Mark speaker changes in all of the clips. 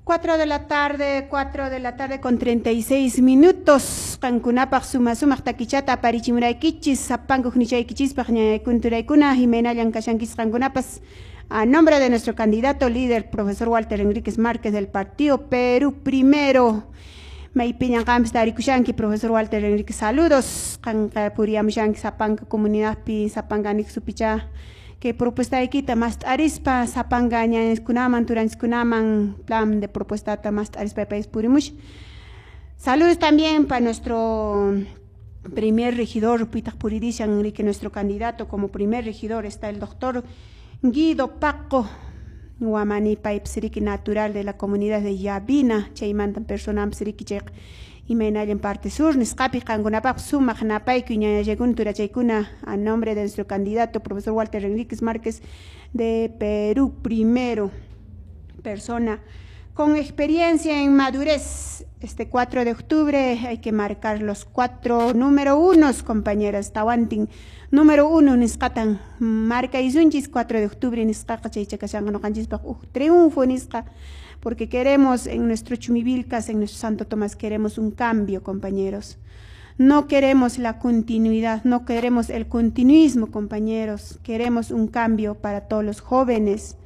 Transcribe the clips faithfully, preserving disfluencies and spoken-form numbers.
Speaker 1: Cuatro de la tarde, cuatro de la tarde con treinta y seis minutos. Kankunapaq suma sumaq takichata parichimuraykichis, sapankuqnichaykichis paqñaykunturaykuna, Jimena Llankashankis kankunapas. A nombre de nuestro candidato líder, profesor Walter Enríquez Márquez del Partido Perú Primero. Maypiñan Gams Tarikushanki, profesor Walter Enríquez, saludos. Kankapuriamushanki sapanka comunidad pi sapanganik supicha. Que propuesta de quita más arispa sapanga ñañeskunaman turanskunaman plan de propuesta más arispa país purimush. Saludos también para nuestro primer regidor Pitak Puridishan, que nuestro candidato como primer regidor está el doctor Guido Paco Guamani Paipsiriki natural de la comunidad de Yabina, Chaymantan persona Psiriki Chek y Menal en parte sur, Niscapi Kangunapap Sumak Napay Kuñayaguntura Chaykuna, a nombre de nuestro candidato, profesor Walter Enríquez Márquez de Perú Primero, persona con experiencia en madurez. Este cuatro de octubre hay que marcar los cuatro número unos, compañeras. Tawantin, número uno, Niscatan, marca Izunchis, cuatro de octubre, Niscaka Chaychakashan, no canchis, triunfo, Nisca. Porque queremos en nuestro Chumivilcas, en nuestro Santo Tomás, queremos un cambio, compañeros. No queremos la continuidad, no queremos el continuismo, compañeros. Queremos un cambio para todos los jóvenes.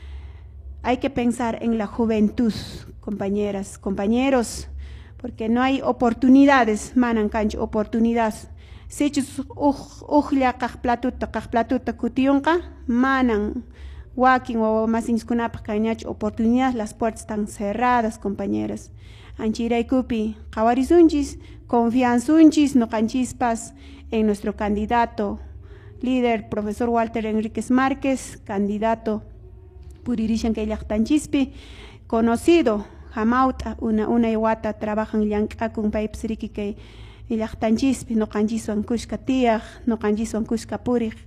Speaker 1: Hay que pensar en la juventud, compañeras, compañeros, porque no hay oportunidades, manan cancho, oportunidades. Sechus ujla kajplatuta, kajplatuta kutiyunka, manan. Walking o más inskunap kañach oportunidades, las puertas están cerradas, compañeras. Anchiraykupi, kawarizunchis, confianzunchis, no canchispas en nuestro candidato, líder, profesor Walter Enríquez Márquez, candidato Puririshan Kayllaqtanchispi, conocido, Jamauta, una una iguata, trabajan Llank'akun Paipsiriki que Llaqtanchispi, no canchiswan kushka tiaj, no canchiswan kushka puriq.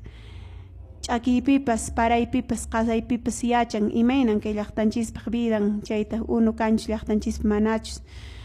Speaker 1: Aquí pipas, para y pipas, casa y pipas yachan, y menan que llaqtanchispa vidan, chayta, uno canch llaqtanchispa manachos,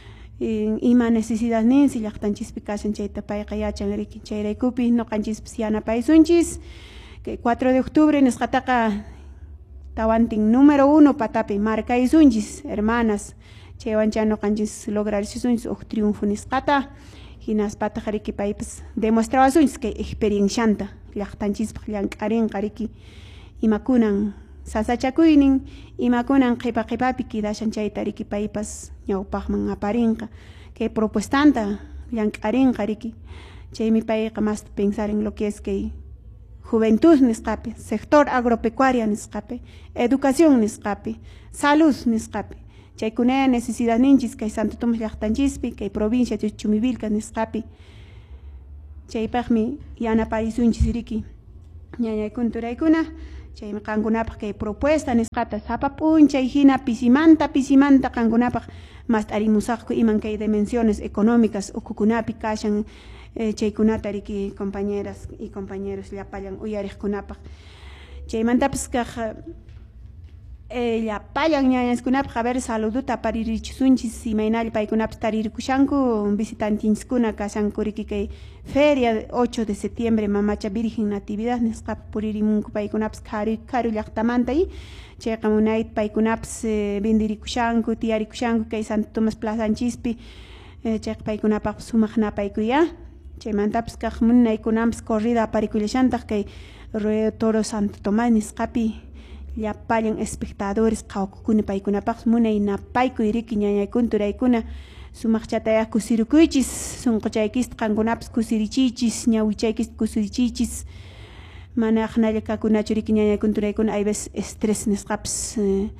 Speaker 1: y ma necesidad ni si llaqtanchispa casan chayta payqa yachan, riki, chayraykupi, no canchispa siana paisunchis, que cuatro de octubre nos jataca tawantin número uno patapi, marca y sunchis, hermanas, chaywancha no canchis lograr sunchis, o triunfo nisqata, hinas patajariki paipas, demostraba sunchis que experiencianta. Llaqtanchispa llank'arinqa riki imakunan sasachakuynin imakunan qipa qipapi kidashan chayta riki paypas ñawpaqman aparinqa que propuestanta llank'arinqa riki chaymi payqa más pensar en lo que es que juventud nisqapi, sector agropecuaria nisqapi, educación nisqapi, salud nisqapi chaykuna necesidad ninchis kay Santo Tomás llaqtanchispi kay provincia de Chumivilcas nisqapi chaypaqmi yanaparisunchis riki ñañaykunturaykuna chaymi qankunapaq kay propuesta nisqata sapa p'unchay hina pisimanta pisimanta qankunapaq mas t'arimusaqku iman kay dimensiones económicas ukukunapi kashan eh, chaykunata riki compañeras y compañeros llapallan uyariqkunapaq chaymantapas kaq Eh, llapallan ñañaskunapaq a ver saluduta paririchisunchis imaynalla paykunapas tarirkushanku visitantinchikuna kashanku riki kay feria de ocho de septiembre mamacha Virgen Natividad nisqapi puririmunku paykunapas karu karu llaqtamanta y chayqa munayta paykunapas eh, vendirikushanku tiyarikushanku kay Santo Tomás plazanchishpi eh, chayqa paykunapaq sumaq napaykuya chaymantapas kaq munaykunapas corrida aparikullashantaq kay Ruedo Toro Santo Tomás nisqapi llapallan espectadores qawkukuna paykunapaq munay napaykuy riki ñañaykunturaykuna sumaq chatayaq kusirikuychis sunquchaykista qankunapas kusirichichis ñawichaykista kusirichichis mana aqnalla kakunachu riki ñañaykunturaykuna hay veces estrés nisqapas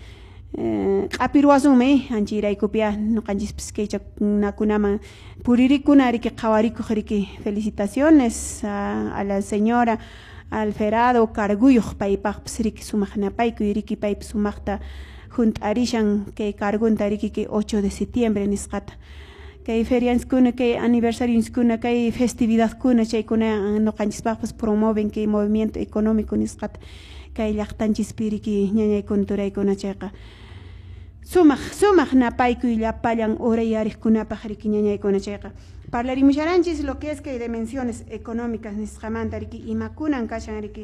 Speaker 1: q'apiruwasunmi anchiraykupia nuqanchispis kaychakunaman puririkuna riki qhawarikuq riki felicitaciones a, a la señora Alferado carguyuq paypaqpas riki sumaq napaykuy riki paypas sumaqta junt'arishan kay cargunta riki kay ocho de septiembre nisqata kay ferianskuna kay aniversariuskuna kay festividadkuna chaykuna nuqanchispaqpas promueven kay movimiento económico nisqata kay llaqtanchispi riki ñañaykunturaykuna chayqa sumaq sumaq napaykuy llapallan urayariqkunapaq riki ñañaykuna chayqa parlarimusharanchis lo que es que dimensiones económicas nisqamanta riki imakunan kashan riki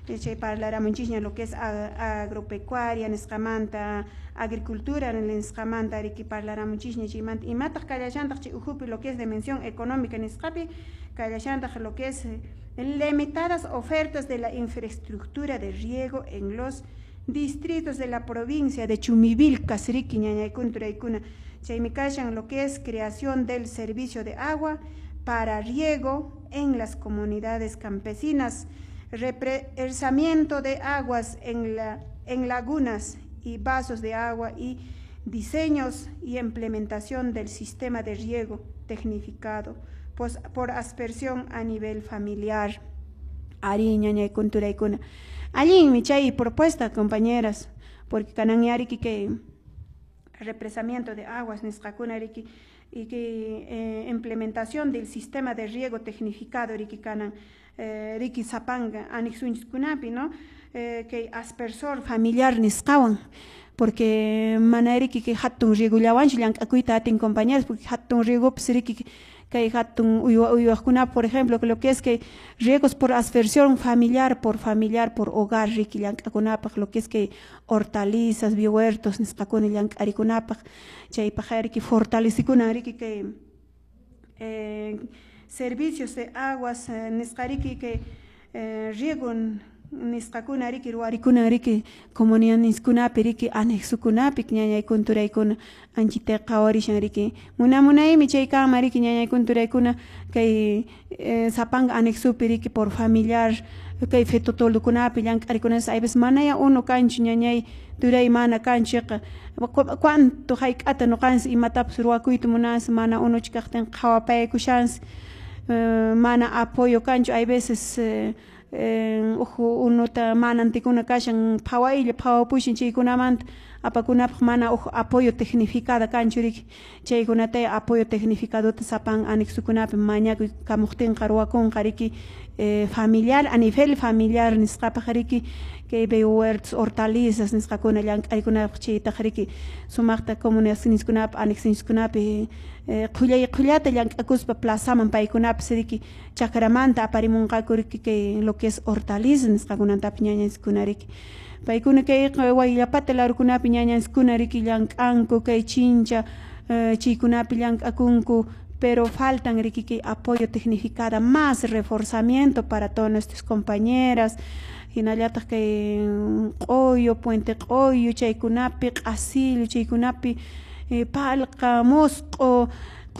Speaker 1: Chay parlaramunchikña lo que es agropecuaria, nisqamanta, agricultura, nisqamanta, riki parlaramunchikña chaymanta, imataq kallashantaq chay ujupi lo que es dimensión económica nisqapi, kallashantaq lo que es limitadas ofertas de la infraestructura de riego en los distritos de la provincia de Chumivilcas, riki ñañaykunturaykuna, chaymi kashan lo que es creación del servicio de agua para riego en las comunidades campesinas, represamiento de aguas en, la, en lagunas y vasos de agua y diseños y implementación del sistema de riego tecnificado pues, por aspersión a nivel familiar. Ariña ñay kunturaykuna. Allí mi chay propuesta, compañeras, porque kanan yariki que represamiento de aguas nisqakuna riki y que eh, implementación del sistema de riego tecnificado riki kanan eh, riki sapanga anixunchikunapi, ¿no? Eh, que aspersor familiar nisqawan, porque mana riki que hatun riego llawanchi llank'akuyta atin compañeros, porque hatun riego pues riki que hatun uyuwajkuna, por ejemplo, que lo que es que riegos por aspersión familiar por familiar por hogar riki llank'akunapaq, lo que es que hortalizas, biohuertos nisqakuna llank'arikunapaq, chaypaq riki fortalecikuna riki que eh, servicios de aguas eh, nisqariki que eh, riego nisqakuna riki ruwarikuna riki comunidad niskunapi riki anexukunapi ñañaykunturaykuna anchita qawarishan riki munamunaymi chaykama riki ñañaykunturaykuna kay eh, sapanga anexupi riki por familiar kay fetotolukunapi llank'arikunas a veces manaya uno kanchu ñañay turay mana kanchiqa cuánto hayk'ata nuqansi imatapas ruwakuyta munas mana uno chikaqtin qhawapaykushans uh, mana apoyo kanchu a veces uh, Eh, uju unuta manantikuna kashan phawaylla phawapushin chaykunamanta apakunapaq mana uju apoyo tecnificada kanchu riki chaykunata apoyo tecnificadota sapan anexukunapi mañakuy kamuqtinqa ruwakunqa riki eh, familiar a nivel familiar nisqapaq riki que biohuertos hortalizas nisqakuna llank'aykunapaq chaytaq riki sumaqta comunidad niskunapi anexiskunapi qhullay qhullata llank'akuspa plazaman paykunapas riki chakramanta aparimunqaku riki que lo que es hortalizas nisqakunantapi ñañaskuna riki paykuna kay wayllapata larukunapi ñañaskuna riki llank'anku kay chincha uh, chaykunapi llank'akunku, pero faltan riki que apoyo tecnificada, más reforzamiento para todas nuestras compañeras hinallatak kay q'oyo puente q'oyo chaykunapi q'asillo chaykunapi eh, palqa mosqo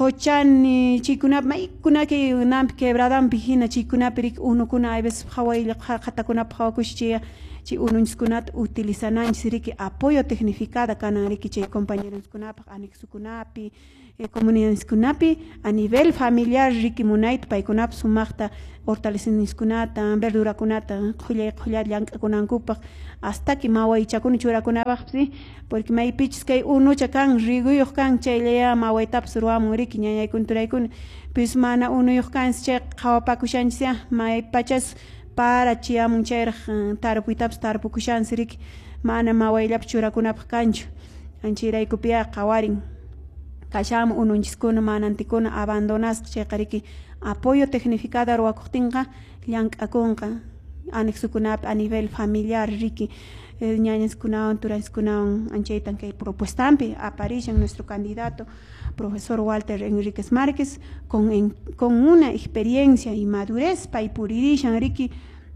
Speaker 1: qochani chaykunapi maykunaki nampi quebradanpi hina chaykunapi riki unukuna a veces hawaylla qhatakunapi hawakush chay chay ununchikkunata utilizananchis riki apoyo tecnificada kanan riki chay compañeroskunapaq anexukunapi eh, comunidadkunapi a nivel familiar riki munayta paykunapi sumaqta hortalizaniskunata verdurakunata qhullay qhullay llank'akunankupaq hasta que mawaychakuna churakunapaq sí, porque maypichis kay unucha kan riguyuq kan chaylaya mawaytapas ruwamun riki ñañaykunturaykuna pues mana unuyuq kansi chay qhawapakushanchis maypachas para chiamun chayraq tarpuytapas tarpukushansi riki mana mawayllapas churakunapaq kanchu anchiraykupia qawarin kashamun ununchiskuna manantikuna abandonasqa chayqa riki apoyo tecnificada ruwakuqtinqa llank'akunqa anexukunapi a nivel familiar riki eh, ñañaskunawan turayskunawan anchaytan kay propuestampi aparishan nuestro candidato profesor Walter Enríquez Márquez con, en, con una experiencia y madurez paypuririshan riki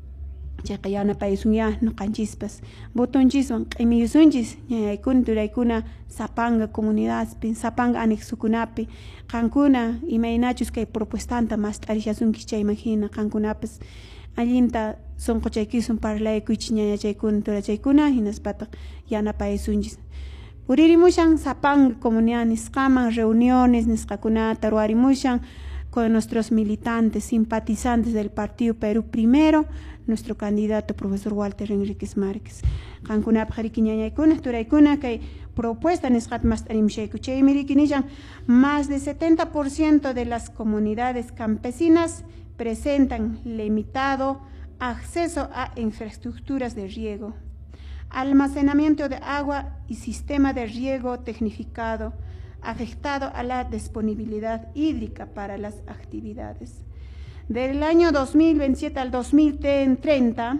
Speaker 1: chayqa yanapaysunya nuqanchispas botonchiswan q'imiyusunchis ñañaykuna turaykuna sapanga comunidadpi sapanga anexukunapi qankuna imaynachus kay propuestanta mas t'arishasunki chayman hina qankunapas allinta sunquchaykisun parlaykuychis ñañachaykuna turachaykuna hinaspataq yanapaysunchis puririmushan sapanga comunidad nisqaman reuniones nisqakunata ruwarimushan con nuestros militantes, simpatizantes del Partido Perú Primero, nuestro candidato profesor Walter Enríquez Márquez. Qankunapaq riki ñañaykuna turaykuna kay propuesta nisqat mas t'arimshayku chaymi riki nishan más de setenta por ciento de las comunidades campesinas presentan limitado acceso a infraestructuras de riego, almacenamiento de agua y sistema de riego tecnificado, afectado a la disponibilidad hídrica para las actividades. Del año dos mil veintisiete al dos mil treinta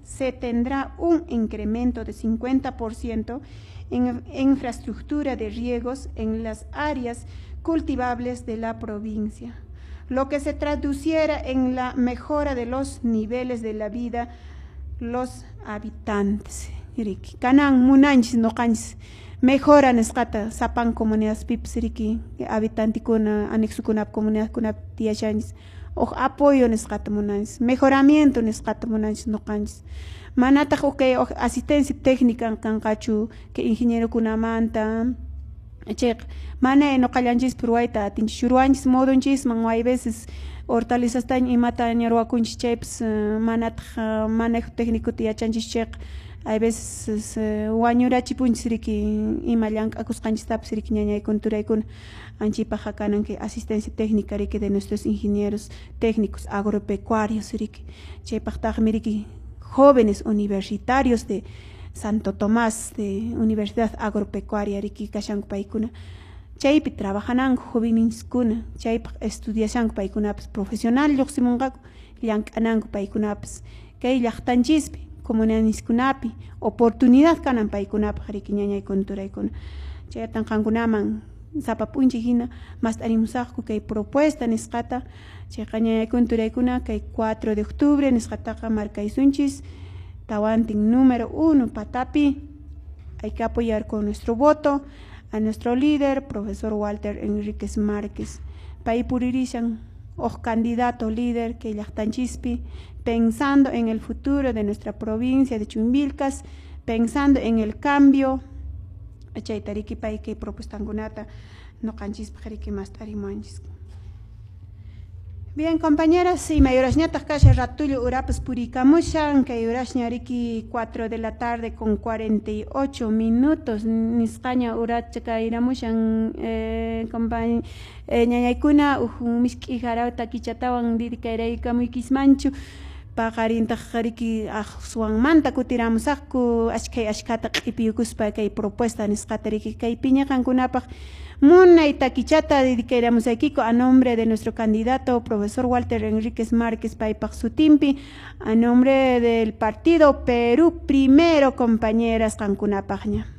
Speaker 1: se tendrá un incremento de cincuenta por ciento en infraestructura de riegos en las áreas cultivables de la provincia, lo que se traduciera en la mejora de los niveles de la vida los habitantes. Kanan munanchis no kanchis mejora nescata sapan comunidades pipsiriki habitantes con anexo con comunidad con tiachanchis o apoyo nescata munanchis mejoramiento nescata munanchis no kanchis manata que asistencia técnica kankachu que ingeniero kunamanta check mana no kallanchis pruaita tinchuruanchis modonchis manguay veces hortalizas tan imata ñarwa kunchis chips manat manejo técnico tiachanchis check hay veces wañura chipunchiriki imallan akusqanchistap siriki ñañay kunturaykun anchipa hakanan que asistencia técnica riki de nuestros ingenieros técnicos agropecuarios riki chaypaqtaq miriki jóvenes universitarios de Santo Tomás de Universidad Agropecuaria riki kashanku paykuna chaypi trabajananku joveninchikuna chaypaq estudiashanku paykunapas profesional lluqsimunqaku llank'ananku paykunapas kay llaqtanchispi comunidadniskunapi oportunidad kanan paykunapaq riki ñañay kunturaykuna chayatan qankunaman sapapunchik hina mas arimusaqku kay propuesta nisqata chayqa ñañay kunturaykuna kay cuatro de octubre nisqataqa markaysunchis tawantin número uno patapi hay que apoyar con nuestro voto a nuestro líder profesor Walter Enríquez Márquez pay puririshan o candidato líder que llaqtanchispi pensando en el futuro de nuestra provincia de Chumbilcas, pensando en el cambio, chaytariki paiki propuestangunata no canchis pajariki más tarimanchis. Bien, compañeras, y mayorasñatas kasha ratullo urapas purikamushan, que urashñariki cuatro de la tarde con cuarenta y ocho minutos, nisqaña urachaka iramushan, eh, compañ, eh, ñañaykuna, ujun miski jarauta kichatawan didikairayka muy kismanchu, paqarintaj riki suanmanta kutiramusaqku ashkay ashkata q'ipiyukuspa kay propuesta nisqata riki kay piñaqankunapaq munay takichata dedicaramusaykiku a nombre de nuestro candidato profesor Walter Enríquez Márquez paypaq sutimpi a nombre del partido Perú Primero compañeras qankunapaqña.